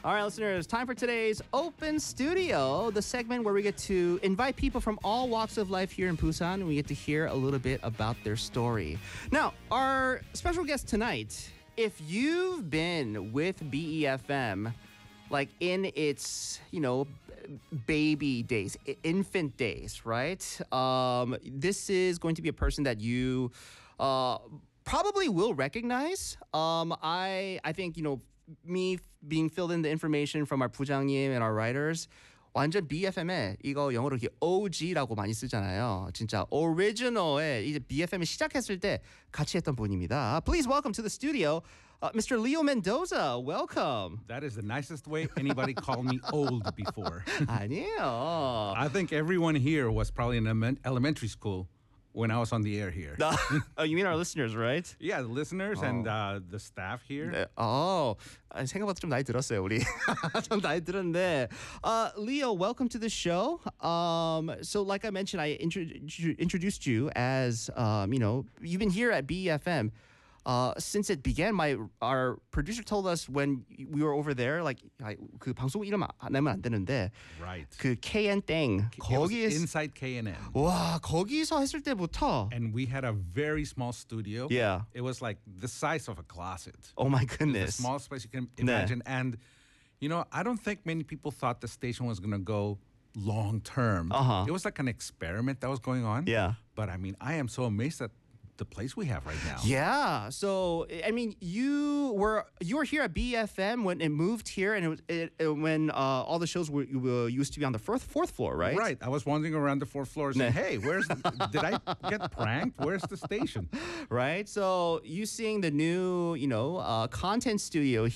All right, listeners, time for today's Open Studio, the segment where we get to invite people from all walks of life here in Busan, and we get to hear a little bit about their story. Now, our special guest tonight, if you've been with BEFM, like in its, baby days, infant days, right? This is going to be a person that you probably will recognize. I think, me being filled in the information from our 부장님 and our writers, 완전 BFM에 이거 영어로 이렇게 OG라고 많이 쓰잖아요. 진짜 original에 이제 BFM을 시작했을 때 같이 했던 분입니다. Please welcome to the studio, Mr. Leo Mendoza. Welcome. That is the nicest way anybody called me old before. 아니에요. I think everyone here was probably in elementary school when I was on the air here. Oh, you mean our listeners, right? Yeah, the listeners and the staff here. 네, 생각보다 좀 나이 들었어요, 우리. 좀 나이 들었는데. Leo, welcome to the show. So like I mentioned, I introduced you as, you've been here at BEFM since it began. Our producer told us when we were over there, 그 방송 이름 내면 안 되는데, Right. 그 KN 땡 거기에 inside KNN. 와, 거기서 했을 때부터. And we had a very small studio. Yeah. It was like the size of a closet. Oh my The goodness. smallest place you can imagine. And, I don't think many people thought the station was going to go long term. Uh-huh. It was like an experiment that was going on. Yeah. But I am so amazed at the place we have right now. Yeah. So, I mean, you were here at BFM when it moved here, and when all the shows used to be on the fourth floor, right? Right. I was wandering around the fourth floor saying, hey, did I get pranked? Where's the station? Right. So you seeing the new, content studio